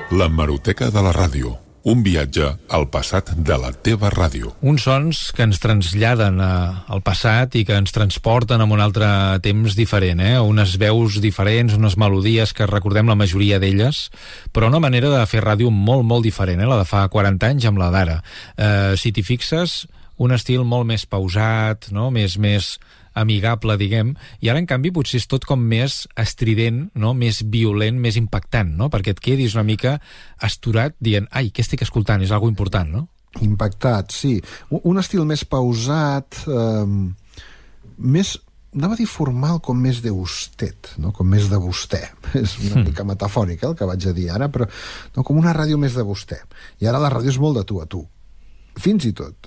L'hemeroteca de la ràdio. Un viatge al passat de la teva ràdio. Uns sons que ens traslladen al passat i que ens transporten a un altre temps diferent, unes veus diferents, unes melodies que recordem la majoria d'elles, però una manera de fer ràdio molt, molt diferent, la de fa 40 anys amb la d'ara. Si t'hi fixes, un estil molt més pausat, no? més amigable, diguem, i ara, en canvi, potser és tot com més estrident, no? Més violent, més impactant, no? Perquè et quedis una mica asturat dient, ai, què estic escoltant? És algo important, no? Impactat, sí. Un estil més pausat, més, anava a dir formal, com més d'ustet, no? Com més de vostè. És una mica metafòric, el que vaig a dir ara, però no, com una ràdio més de vostè. I ara la ràdio és molt de tu a tu. Fins i tot,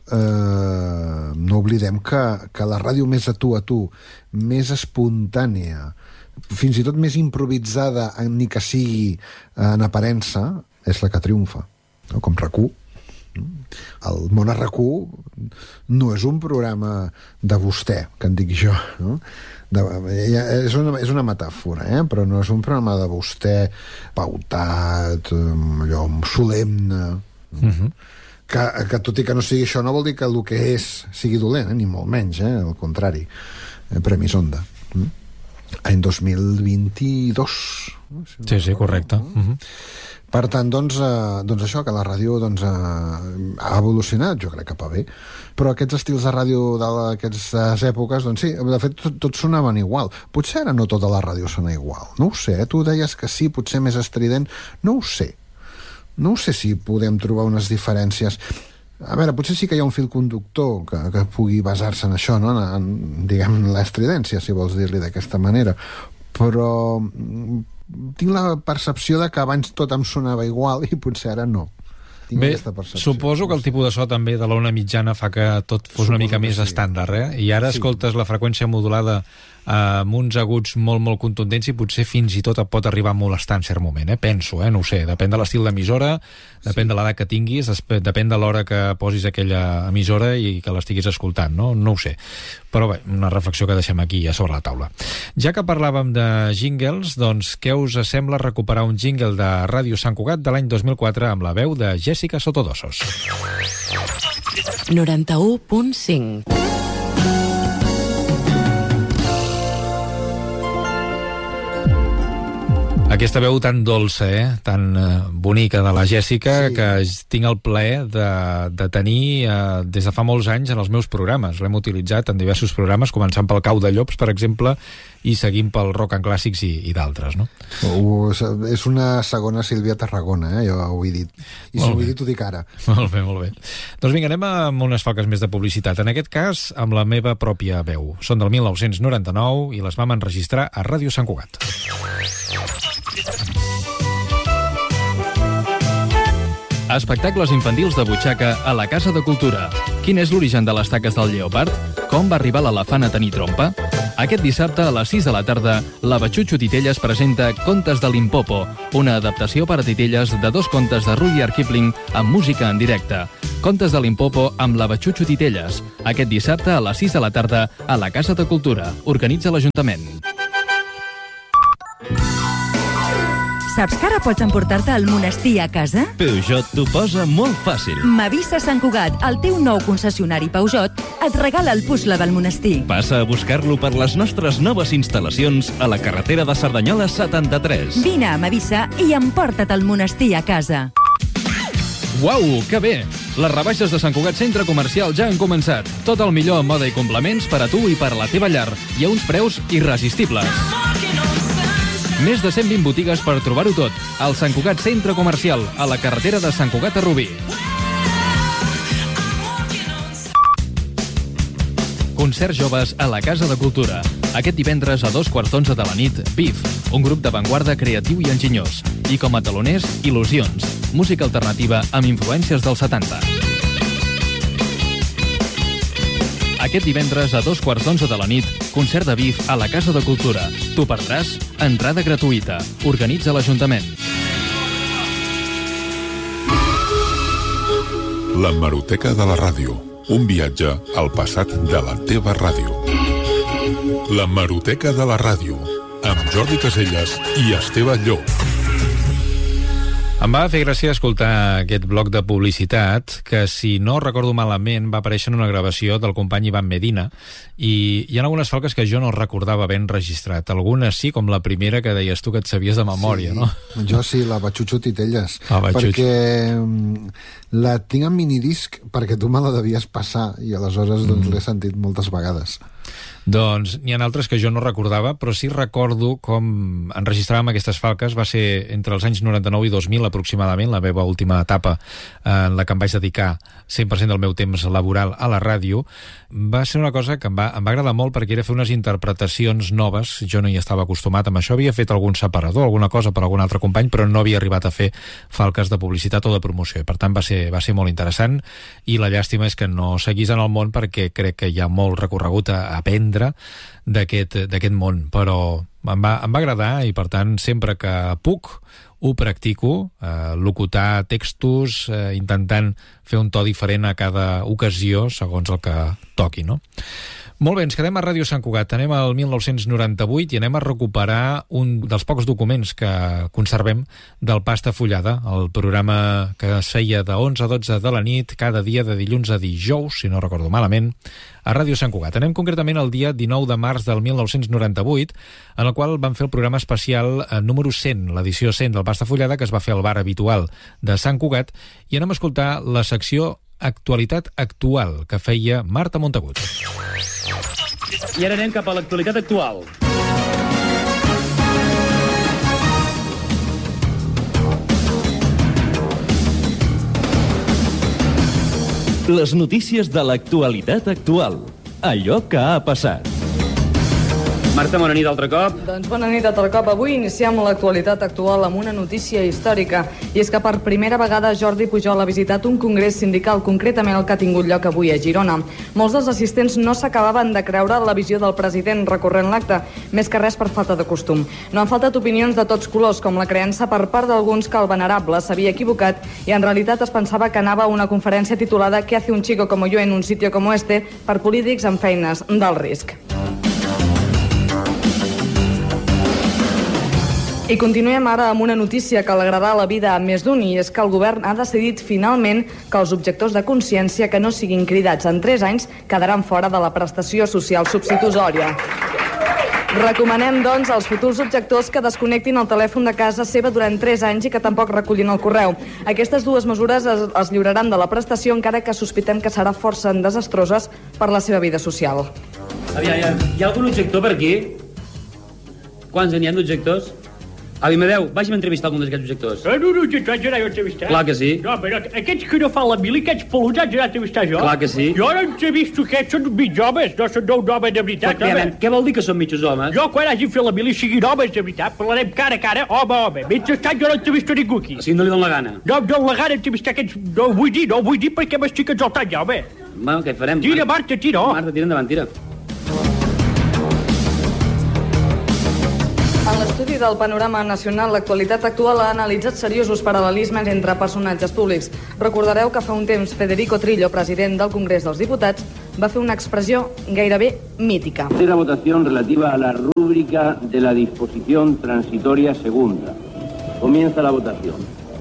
no oblidem que la ràdio més a tu, més espontània, fins i tot més improvisada, ni que sigui en aparença, és la que triomfa, no? Com RAC1. El món a RAC1 no és un programa de vostè, que en dic jo, no? És una metàfora, però no és un programa de vostè pautat, allò solemne, que tot i que no sigui això no vol dir que el que és sigui dolent, ni molt menys, al contrari. Premis Onda. Any 2022. Sí, correcte. Per tant, doncs això, que la ràdio ha evolucionat, jo crec que per bé, però aquests estils de ràdio d'aquestes èpoques, doncs sí, de fet tots sonaven igual. Potser ara no tota la ràdio sona igual, no ho sé, tu deies que sí, potser més estrident, no ho sé. No sé si podem trobar unes diferències. A veure, potser sí que hi ha un fil conductor que pugui basar-se en això, no? Diguem, l'estridència, si vols dir-li d'aquesta manera. Però tinc la percepció de que abans tot em sonava igual i potser ara no. Bé, suposo que el tipus de so també de l'ona mitjana fa que tot fos una mica més estàndard, I ara escoltes la freqüència modulada amb uns aguts molt, molt contundents i potser fins i tot et pot arribar a molestar en cert moment, penso, no ho sé, depèn de l'estil d'emissora, depèn de l'edat que tinguis, depèn de l'hora que posis aquella emissora i que l'estiguis escoltant, no ho sé. Però bé, una reflexió que deixem aquí a sobre la taula. Ja que parlàvem de jingles, doncs què us sembla recuperar un jingle de Ràdio Sant Cugat de l'any 2004 amb la veu de Jessica Sotodosos? 91.5. Aquesta veu tan dolça, tan bonica de la Jèssica, que tinc el plaer de tenir des de fa molts anys en els meus programes. L'hem utilitzat en diversos programes, començant pel Cau de Llops, per exemple, i seguint pel Rock and Clàssics i d'altres, no? És una segona Sílvia Tarragona, jo ho he dit. I si ho he dit, ho dic ara. Molt bé. Doncs vinga, anem amb unes falques més de publicitat. En aquest cas, amb la meva pròpia veu. Són del 1999 i les vam enregistrar a Ràdio Sant Cugat. Espectacles infantils de butxaca a la Casa de Cultura. Quin és l'origen de les taques del lleopard? Com va arribar l'elefant a tenir trompa? Aquest dissabte a les 6 de la tarda, la Batxutxo Titelles presenta Contes de Limpopo, una adaptació per a titelles de 2 contes de Rudyard Kipling amb música en directe. Contes de Limpopo amb la Batxutxo Titelles. Aquest dissabte a les 6 de la tarda a la Casa de Cultura. Organitza l'Ajuntament. Saps que ara pots emportar-te el monestir a casa? Peugeot t'ho posa molt fàcil. Mavisa Sant Cugat, el teu nou concessionari Peugeot, et regala el puzzle del monestir. Passa a buscar-lo per les nostres noves instal·lacions a la carretera de Cerdanyola 73. Vine a Mavisa i emporta't el monestir a casa. Uau, que bé! Les rebaixes de Sant Cugat Centre Comercial ja han començat. Tot el millor en moda i complements per a tu i per a la teva llar. I a uns preus irresistibles. Més de 120 botigues per trobar-ho tot. Al Sant Cugat Centre Comercial, a la carretera de Sant Cugat a Rubí. Concerts joves a la Casa de Cultura. Aquest divendres a 11:15 de la nit, BIF, un grup d'avantguarda creatiu i enginyós. I com a taloners, Il·lusions, música alternativa amb influències dels 70. Aquest divendres a 11:15 de la nit, concert de BIF a la Casa de Cultura. Tu perdràs? Entrada gratuïta. Organitza l'Ajuntament. L'hemeroteca de la ràdio. Un viatge al passat de la teva ràdio. L'hemeroteca de la ràdio. Amb Jordi Caselles i Esteve Llop. Em va fer gràcia escoltar aquest bloc de publicitat que, si no recordo malament, va aparèixer en una gravació del company Ivan Medina, i hi ha algunes falques que jo no recordava ben registrat. Algunes sí, com la primera que deies tu que et sabies de memòria, sí, no? Jo sí, la Batxutxo Titelles. Batxutxo. Perquè la tinc en minidisc perquè tu me la devies passar i aleshores l'he sentit moltes vegades. Doncs n'hi ha altres que jo no recordava, però sí recordo com enregistràvem aquestes falques. Va ser entre els anys 99 i 2000 aproximadament, la meva última etapa en la que em vaig dedicar 100% del meu temps laboral a la ràdio. Va ser una cosa que em va agradar molt perquè era fer unes interpretacions noves. Jo no hi estava acostumat amb això. Havia fet algun separador, alguna cosa per algun altre company, però no havia arribat a fer falques de publicitat o de promoció. I per tant va ser molt interessant, i la llàstima és que no seguís en el món, perquè crec que hi ha molt recorregut a aprendre d'aquest món, però em va agradar, i per tant sempre que puc ho practico, locutar textos, intentant fer un to diferent a cada ocasió segons el que toqui, no? Molt bé, ens quedem a Ràdio Sant Cugat, anem al 1998 i anem a recuperar un dels pocs documents que conservem del Pasta Fullada, el programa que es feia de 11 a 12 de la nit, cada dia de dilluns a dijous, si no recordo malament, a Ràdio Sant Cugat. Anem concretament al dia 19 de març del 1998, en el qual vam fer el programa especial número 100, l'edició 100 del Pasta Fullada, que es va fer al bar habitual de Sant Cugat, i anem a escoltar la secció Actualitat Actual, que feia Marta Montagut. I ara anem cap a l'actualitat actual. Les notícies de l'actualitat actual. Allò que ha passat. Marta, bona nit altre cop. Doncs bona nit altre cop. Avui iniciem l'actualitat actual amb una notícia històrica. I és que per primera vegada Jordi Pujol ha visitat un congrés sindical, concretament el que ha tingut lloc avui a Girona. Molts dels assistents no s'acabaven de creure la visió del president recorrent l'acte, més que res per falta de costum. No han faltat opinions de tots colors, com la creença per part d'alguns que el venerable s'havia equivocat i en realitat es pensava que anava a una conferència titulada «¿Qué hace un chico como yo en un sitio como este?» per polítics amb feines del risc. I continuem ara amb una notícia que alegrarà la vida a més d'un, i és que el govern ha decidit finalment que els objectors de consciència que no siguin cridats en 3 anys quedaran fora de la prestació social substitutòria. Recomanem, doncs, als futurs objectors que desconnectin el telèfon de casa seva durant 3 anys i que tampoc recullin el correu. Aquestes dues mesures es lliuraran de la prestació, encara que sospitem que serà força desastroses per la seva vida social. Aviam, hi ha algun objector per aquí? Quants n'hi ha d'objectors? Avi Madeu, vagin a entrevistar algun d'aquests objectors. No, que haig d'anar a entrevistar. Clar que sí. No, però aquests que no fan la mili, aquests peluts, haig d'anar a entrevistar jo. Clar que sí. Jo no entrevisto aquests, són mig homes, no són un home de veritat. Què vol dir que són mitjos homes? Jo, quan hagi fet la mili, siguin homes de veritat, parlarem cara a cara, home a home. Mentrestant jo no entrevisto ningú aquí. Si no li dona la gana. No em dona la gana entrevistar aquests, no ho vull dir perquè m'estic exaltant ja, home. Bueno, què farem? Tira, Marta, tira. Marta, tira endavant, tira. En l'estudi del panorama nacional, l'actualitat actual ha analitzat seriosos paral·lelismes entre personatges públics. Recordareu que fa un temps Federico Trillo, president del Congrés dels Diputats, va fer una expressió gairebé mítica. La votació relativa a la rúbrica de la disposición transitoria segunda. Comienza la votación.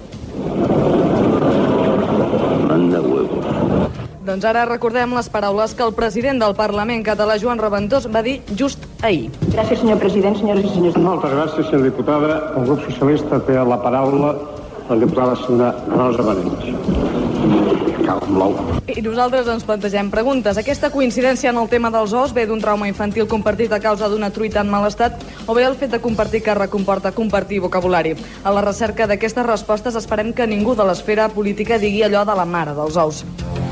Manda huevos. Doncs ara recordem les paraules que el president del Parlament català, Joan Raventós, va dir just ahir. Gràcies, senyor president, senyores i senyors. Moltes gràcies, senyora diputada. El grup socialista té la paraula la diputada senyora Rosa Benítez. I nosaltres ens plantegem preguntes. Aquesta coincidència en el tema dels ous ve d'un trauma infantil compartit a causa d'una truita en mal estat, o bé el fet de compartir càrrec comporta compartir vocabulari? A la recerca d'aquestes respostes esperem que ningú de l'esfera política digui allò de la mare dels ous.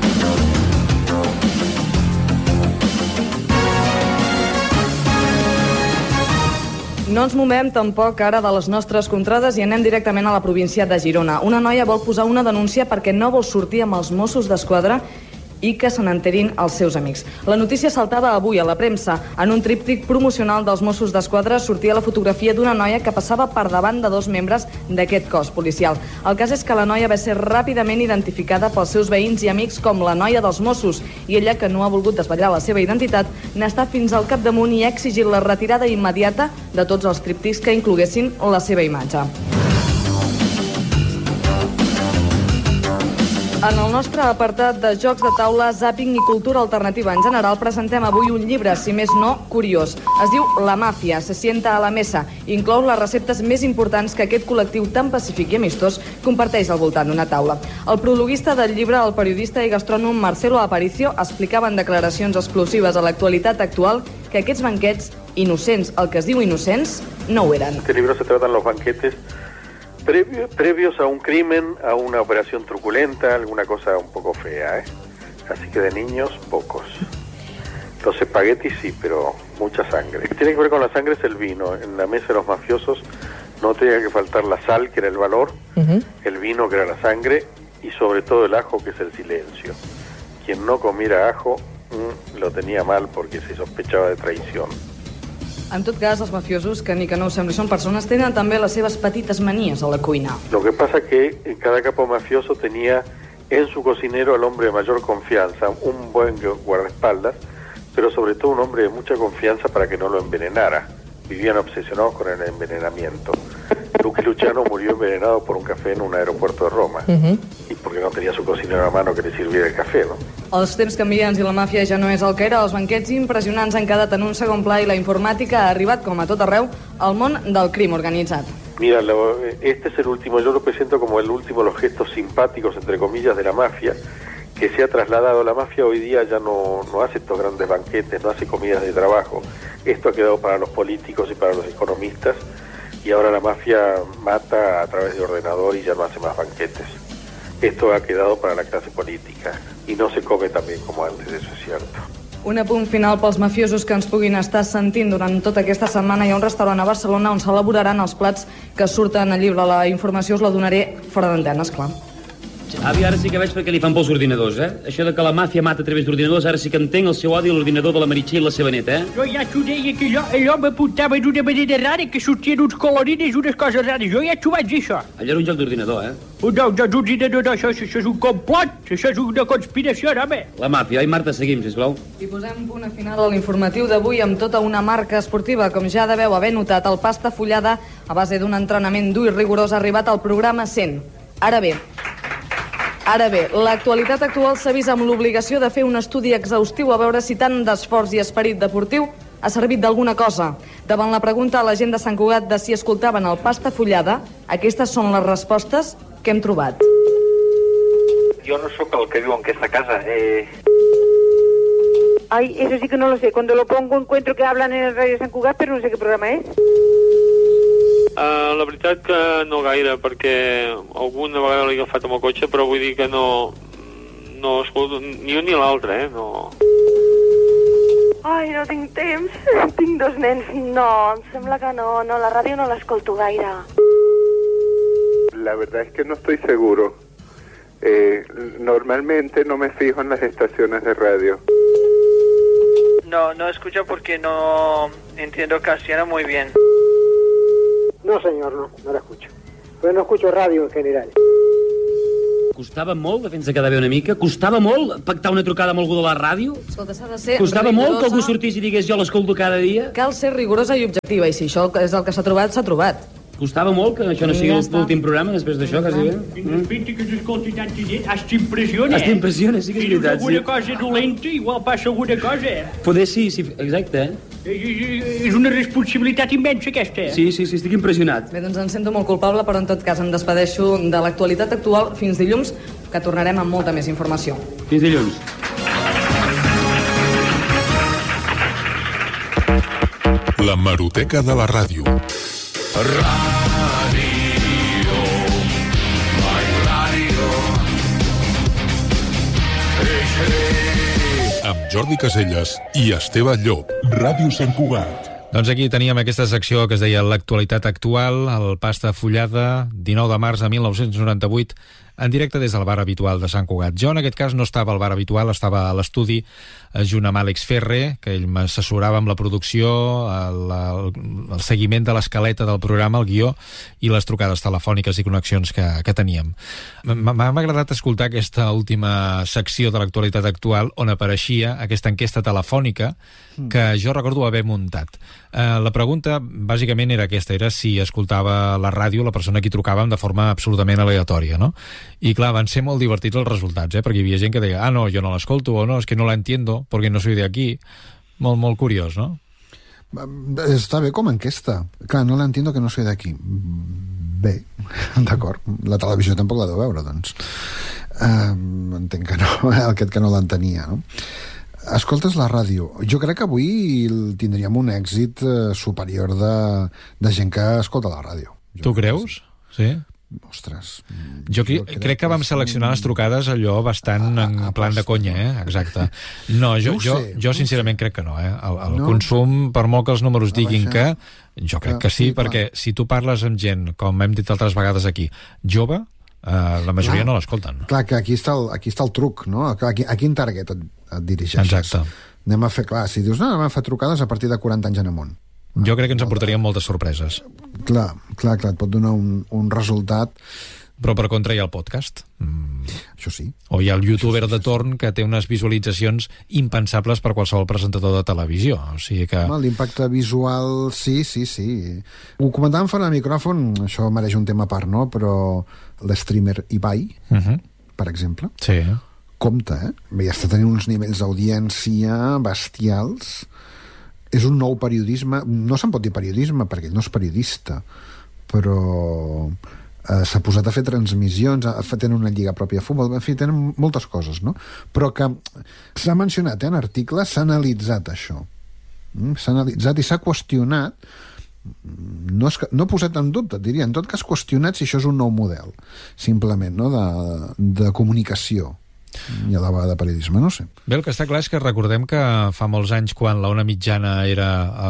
No ens movem tampoc ara de les nostres contrades i anem directament a la província de Girona. Una noia vol posar una denúncia perquè no vol sortir amb els Mossos d'Esquadra i que se n'enterin els seus amics. La notícia saltava avui a la premsa. En un tríptic promocional dels Mossos d'Esquadra sortia la fotografia d'una noia que passava per davant de 2 membres d'aquest cos policial. El cas és que la noia va ser ràpidament identificada pels seus veïns i amics com la noia dels Mossos, i ella, que no ha volgut desvetllar la seva identitat, n'està fins al capdamunt i ha exigit la retirada immediata de tots els tríptics que incloguessin la seva imatge. En el nostre apartat de jocs de taula, zàping i cultura alternativa en general, presentem avui un llibre, si més no, curiós. Es diu La Màfia, se sienta a la mesa. Inclou les receptes més importants que aquest col·lectiu tan pacífic i amistós comparteix al voltant d'una taula. El prologuista del llibre, el periodista i gastrònom Marcelo Aparicio, explicava en declaracions exclusives a l'actualitat actual que aquests banquets, innocents, el que es diu innocents, no ho eren. Este libro se tratan los banquetes previos a un crimen, a una operación truculenta, alguna cosa un poco fea, ¿eh? Así que de niños, pocos. Los espaguetis sí, pero mucha sangre. Lo que tiene que ver con la sangre es el vino. En la mesa de los mafiosos no tenía que faltar la sal, que era el valor, el vino, que era la sangre, y sobre todo el ajo, que es el silencio. Quien no comiera ajo lo tenía mal porque se sospechaba de traición. En tot cas, els mafiosos, que ni que no ho sembli són persones, tenen també les seves petites manies a la cuina. Lo que pasa que cada capo mafioso tenía en su cocinero al hombre de mayor confianza, un buen guardaespaldas, pero sobre todo un hombre de mucha confianza para que no lo envenenara. Vivían obsesionados con el envenenamiento. Lucky Luciano murió envenenado por un café en un aeropuerto de Roma, y porque no tenía su cocinero a mano que le sirviera el café, ¿no? Els temps canviants i la màfia ja no és el que era. Els banquets impressionants han quedat en un segon pla i la informàtica ha arribat, com a tot arreu, al món del crim organitzat. Mira, este es el último, yo lo presento como el último de los gestos simpáticos, entre comillas, de la mafia, que se ha trasladado. La mafia hoy día ya no hace estos grandes banquetes, no hace comidas de trabajo. Esto ha quedado para los políticos y para los economistas, y ahora la mafia mata a través de ordenador y ya no hace más banquetes. Esto ha quedado para la clase política y no se come tan bien como antes, eso es cierto. Un apunt final pels mafiosos que ens puguin estar sentint durant tota aquesta setmana. Hi ha un restaurant a Barcelona on s'elaboraran els plats que surten al llibre. La informació us la donaré fora d'antenes, clar. Avi, ara sí que veig per què li fan pels ordinadors, eh? Això de que la màfia mata a través d'ordinadors, ara sí que entenc el seu odi a l'ordinador de la Meritxell i la seva neta, eh? Jo ja t'ho deia, que allò m'apuntava d'una manera rara, que sortien uns colorines, unes coses rares. Jo ja t'ho vaig dir, això. Allò era un joc d'ordinador, eh? No, d'ordinador, no, això és un complot, això és una conspiració, home. La màfia. Ai, Marta, seguim, sisplau. I posem punt final a l'informatiu d'avui amb tota una marca esportiva. Com ja deveu haver notat, el Pasta Fullada, a base d'un entrenament dur i rigorós, ha arribat al programa 100. Ara bé, l'actualitat actual s'ha vist amb l'obligació de fer un estudi exhaustiu a veure si tant d'esforç i esperit deportiu ha servit d'alguna cosa. Davant la pregunta a la gent de Sant Cugat de si escoltaven el Pasta Fullada, aquestes són les respostes que hem trobat. Yo no soy el que vivo en esta casa. Ay, eso sí que no lo sé. Cuando lo pongo encuentro que hablan en el Radio Sant Cugat, però no sé qué programa és. La veritat que no gaire, perquè alguna vegada l'he agafat amb el cotxe, però vull dir que no escolto ni un ni l'altre, no. Ai, no tinc temps. Tinc dos nens. No, em sembla que no, la ràdio no l'escolto gaire. La verdad es que no estoy seguro. Normalmente no me fijo en las estaciones de radio. No escucho porque no entiendo castellano muy bien. No, señor, no la escucho. Pero no escucho radio en general. Costava molt de fer-nos quedar bé una mica? Costava molt pactar una trucada amb algú de la ràdio? Escolta, s'ha de ser Costava rigorosa. molt que algú sortís i digués jo l'escolto cada dia? Cal ser rigorosa i objectiva, i si això és el que s'ha trobat, s'ha trobat. Costava molt que això no sigui l'últim programa després d'això, quasi bé? Respecte que s'escolti tanta gent, has t'impressiona, Has t'impressiona, sí que és veritat, Si alguna cosa dolenta, igual passa alguna cosa, Poder sí, exacte, És una responsabilitat immensa, aquesta, Sí, estic impressionat. Bé, doncs em sento molt culpable, però en tot cas em despedeixo de l'actualitat actual fins dilluns, que tornarem amb molta més informació. Fins dilluns. La Hemeroteca de la Ràdio. Amb Jordi Caselles i Esteve Llop. Ràdio Sant Cugat. Doncs aquí teníem aquesta secció que es deia l'actualitat actual, el Pasta Fullada, 19 de març de 1998, en directe des del bar habitual de Sant Cugat. Jo, en aquest cas, no estava al bar habitual, estava a l'estudi junt amb Àlex Ferrer, que ell m'assessorava amb la producció, el seguiment de l'escaleta del programa, el guió, i les trucades telefòniques i connexions que teníem. M'ha agradat escoltar aquesta última secció de l'actualitat actual on apareixia aquesta enquesta telefònica que jo recordo haver muntat. La pregunta, bàsicament, era aquesta, era si escoltava la ràdio la persona a qui trucàvem de forma absolutament aleatòria, no? I clar, van ser molt divertits els resultats, perquè hi havia gent que deia, no, jo no l'escolto, o no, és que no la entiendo, perquè no soy de aquí. Molt, molt curiós, no? Està bé com a enquesta. Clar, no l'entiendo que no soy de aquí. Bé, d'acord. La televisió tampoc la deu veure, doncs. Entenc que no, aquest que no l'entenia, no? Escoltes la ràdio. Jo crec que avui tindríem un èxit superior de gent que escolta la ràdio. Tu creus? Sí? Ostres. Jo crec que vam seleccionar les trucades allò bastant en plan de conya, exacte. No, jo sincerament crec que no, El consum, per molt que els números diguin que, jo crec que sí, perquè si tu parles amb gent, com hem dit altres vegades aquí, jove, la majoria no l'escolten. Clar, que aquí està el truc, no? A quin target et dirigeixes? Exacte. Anem a fer, clar, si dius, anem a fer trucades a partir de 40 anys en amunt. Jo crec que ens aportarien moltes sorpreses. Clar, et pot donar un resultat. Però per contra hi ha el podcast. Això sí. O hi ha el youtuber de torn que té unes visualitzacions impensables per qualsevol presentador de televisió. O sigui que... L'impacte visual, sí. Ho comentàvem fora de micròfon, això mereix un tema a part, no? Però l'streamer Ibai, per exemple, sí. Compte, ja està tenint uns nivells d'audiència bestials. És un nou periodisme, no se'n pot dir periodisme perquè ell no és periodista, però s'ha posat a fer transmissions, tenen una lliga pròpia de futbol, en fi, tenen moltes coses, no? Però que s'ha mencionat en articles, s'ha analitzat això, s'ha analitzat i s'ha qüestionat, no posat en dubte, diria, en tot cas qüestionat si això és un nou model, simplement, no? de comunicació i a la vegada de periodisme, no sé. Bé, el que està clar és que recordem que fa molts anys, quan la ona mitjana era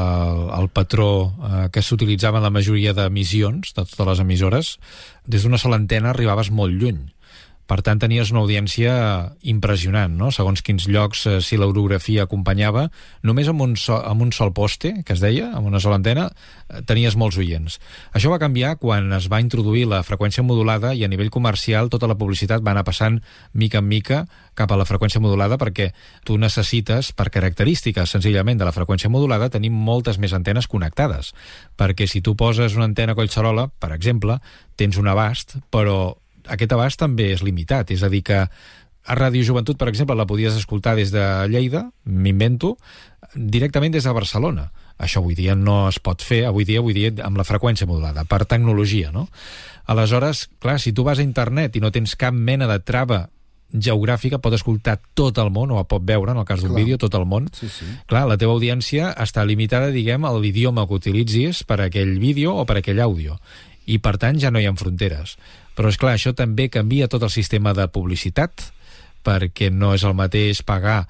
el patró que s'utilitzava en la majoria d'emissions, de totes les emissores, des d'una sola antena arribaves molt lluny. Per tant, tenies una audiència impressionant, no? Segons quins llocs, si l'orografia acompanyava, només amb un sol poste, que es deia, amb una sola antena, tenies molts oients. Això va canviar quan es va introduir la freqüència modulada i a nivell comercial tota la publicitat va anar passant mica en mica cap a la freqüència modulada, perquè tu necessites, per característiques senzillament de la freqüència modulada, tenir moltes més antenes connectades. Perquè si tu poses una antena a Collserola, per exemple, tens un abast, però aquest abast també és limitat, és a dir que a Ràdio Joventut, per exemple, la podies escoltar des de Lleida, m'invento, directament des de Barcelona. Això avui dia no es pot fer, avui dia amb la freqüència modulada, per tecnologia, no? Aleshores, clar, si tu vas a internet i no tens cap mena de trava geogràfica, pot escoltar tot el món, o pot veure, en el cas d'un vídeo, tot el món. Sí. Clar, la teva audiència està limitada, diguem, a l'idioma que utilitzis per aquell vídeo o per aquell àudio. I, per tant, ja no hi ha fronteres. Però, és clar, això també canvia tot el sistema de publicitat, perquè no és el mateix pagar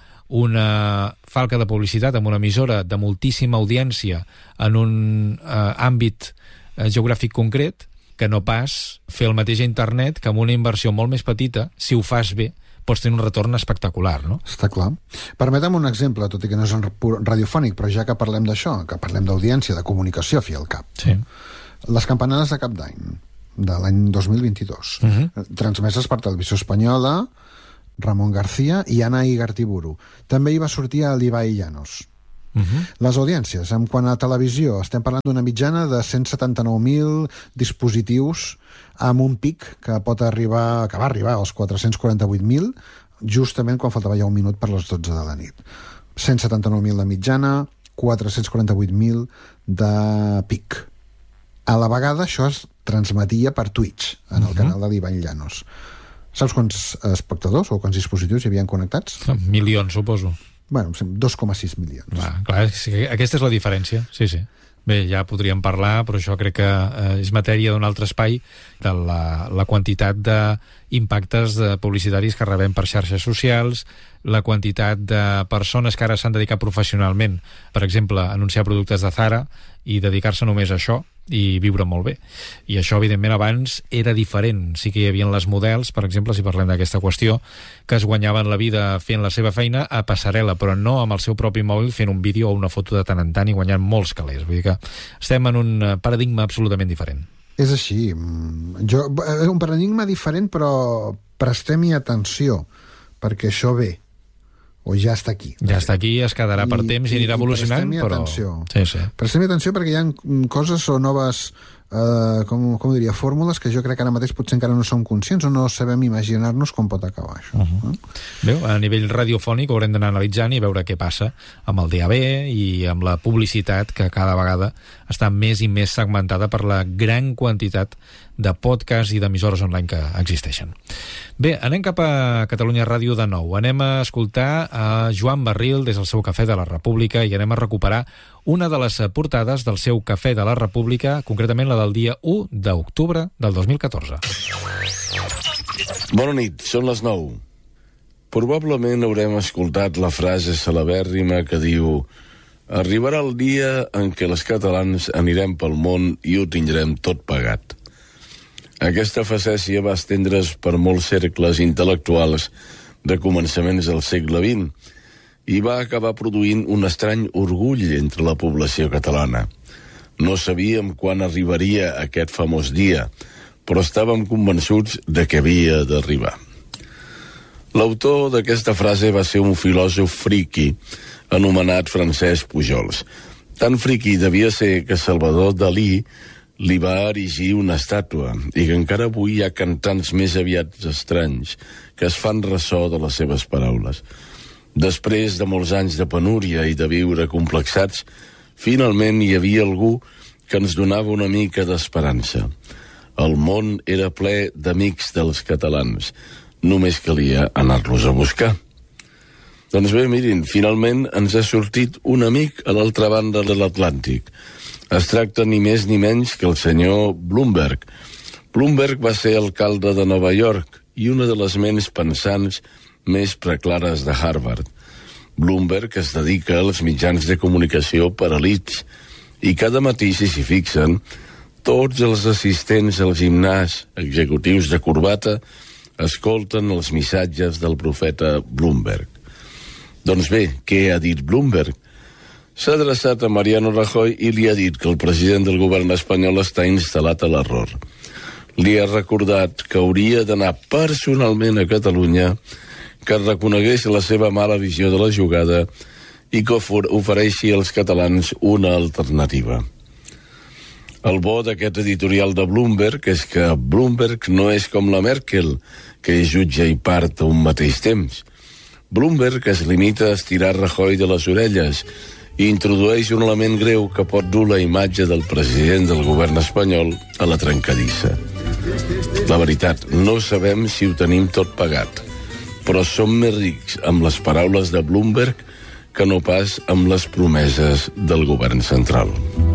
una falca de publicitat amb una emissora de moltíssima audiència en un àmbit geogràfic concret, que no pas fer el mateix a internet, que amb una inversió molt més petita, si ho fas bé, pots tenir un retorn espectacular, no? Està clar. Permetem un exemple, tot i que no és radiofònic, però ja que parlem d'això, que parlem d'audiència, de comunicació, fi al cap. Sí. Les campanades de Cap d'Any, de l'any 2022, transmeses per Televisió Espanyola, Ramon García i Anna Igartiburu. També hi va sortir a l'Ibai Llanos. Les audiències, en quant a televisió, estem parlant d'una mitjana de 179.000 dispositius amb un pic que va arribar als 448.000 justament quan faltava ja un minut per les 12 de la nit. 179.000 de mitjana, 448.000 de pic. A la vegada això es transmetia per Twitch, en el canal de l'Ibai Llanos. Saps quants espectadors o quants dispositius hi havien connectats? Milions, suposo. Bueno, 2,6 milions. Clar, aquesta és la diferència, sí. Bé, ja podríem parlar, però això crec que és matèria d'un altre espai, de la quantitat d'impactes publicitaris que rebem per xarxes socials, la quantitat de persones que ara s'han dedicat professionalment, per exemple, a anunciar productes de Zara i dedicar-se només a això i viure molt bé. I això, evidentment, abans era diferent. Sí que hi havia les models, per exemple, si parlem d'aquesta qüestió, que es guanyaven la vida fent la seva feina a passarel·la, però no amb el seu propi mòbil fent un vídeo o una foto de tant en tant i guanyant molts calés. Vull dir que estem en un paradigma absolutament diferent. És així. Un paradigma diferent, però prestem-hi atenció, perquè això ve. o ja està aquí. Ja està aquí, es quedarà per temps i anirà evolucionant, però... Prestem-hi atenció perquè hi ha coses o noves, com diria, fórmules que jo crec que ara mateix potser encara no som conscients o no sabem imaginar-nos com pot acabar això. Veu, a nivell radiofònic haurem d'anar analitzant i veure què passa amb el DAB i amb la publicitat que cada vegada està més i més segmentada per la gran quantitat de podcasts i d'emissores online que existeixen. Bé, anem cap a Catalunya Ràdio de nou. Anem a escoltar a Joan Barril des del seu Cafè de la República i anem a recuperar una de les portades del seu Cafè de la República, concretament la del dia 1 d'octubre del 2014. Bona nit, són les 9. Probablement haurem escoltat la frase celebèrrima que diu: arribarà el dia en què els catalans anirem pel món i ho tindrem tot pagat. Aquesta facècia va estendre's per molts cercles intel·lectuals de començaments del segle XX i va acabar produint un estrany orgull entre la població catalana. No sabíem quan arribaria aquest famós dia, però estàvem convençuts de que havia d'arribar. L'autor d'aquesta frase va ser un filòsof friqui anomenat Francesc Pujols. Tan friqui devia ser que Salvador Dalí li va erigir una estàtua i que encara avui hi ha cantants més aviat estranys que es fan ressò de les seves paraules. Després de molts anys de penúria i de viure complexats, finalment hi havia algú que ens donava una mica d'esperança. El món era ple d'amics dels catalans. Només calia anar-los a buscar. Doncs bé, mirin, finalment ens ha sortit un amic a l'altra banda de l'Atlàntic. Es tracta ni més ni menys que el senyor Bloomberg. Bloomberg va ser alcalde de Nova York i una de les ments pensants més preclares de Harvard. Bloomberg es dedica als mitjans de comunicació per elits i cada matí, si s'hi fixen, tots els assistents al gimnàs, executius de corbata, escolten els missatges del profeta Bloomberg. Doncs bé, què ha dit Bloomberg? S'ha adreçat a Mariano Rajoy i li ha dit que el president del govern espanyol està instal·lat a l'error. Li ha recordat que hauria d'anar personalment a Catalunya, que reconegués la seva mala visió de la jugada i que ofereixi als catalans una alternativa. El bo d'aquest editorial de Bloomberg és que Bloomberg no és com la Merkel, que és jutge i part a un mateix temps. Bloomberg es limita a estirar Rajoy de les orelles i introdueix un element greu que pot dur la imatge del president del govern espanyol a la trencadissa. La veritat, no sabem si ho tenim tot pagat, però som més rics amb les paraules de Bloomberg que no pas amb les promeses del govern central.